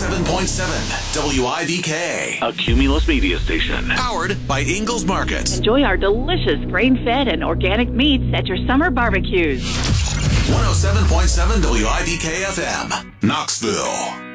107.7 WIVK. A Cumulus media station. Powered by Ingalls Market. Enjoy our delicious grain-fed and organic meats at your summer barbecues. 107.7 WIVK FM, Knoxville.